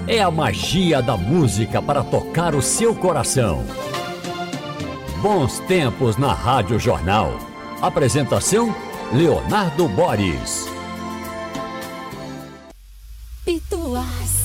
É a magia da música para tocar o seu coração. Bons tempos na Rádio Jornal. Apresentação: Leonardo Boris. Pituás.